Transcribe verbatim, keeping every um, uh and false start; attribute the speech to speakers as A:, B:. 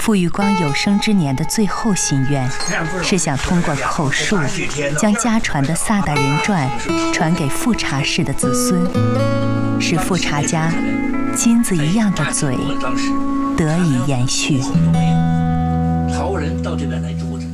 A: 傅玉光有生之年的最后心愿，是想通过口述，将家传的萨大人传传给富察氏的子孙，使富察家金子一样的嘴得以延续。
B: 曹人到这边来住。